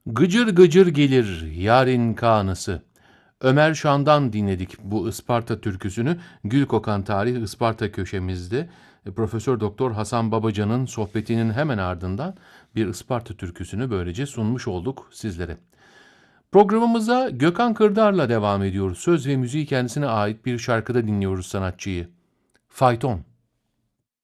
Gıcır gıcır gelir yarın kanısı. Ömer Şan'dan dinledik bu Isparta türküsünü. Gül Kokan Tarih Isparta köşemizde Profesör Doktor Hasan Babacan'ın sohbetinin hemen ardından bir Isparta türküsünü böylece sunmuş olduk sizlere. Programımıza Gökhan Kırdar'la devam ediyoruz. Söz ve müziği kendisine ait bir şarkıda dinliyoruz sanatçıyı. Fayton.